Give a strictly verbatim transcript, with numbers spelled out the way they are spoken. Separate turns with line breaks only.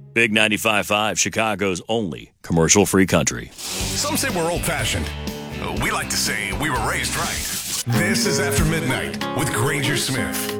Big ninety-five point five, Chicago's only commercial-free country.
Some say we're old-fashioned. We like to say we were raised right. This is After Midnight with Granger Smith.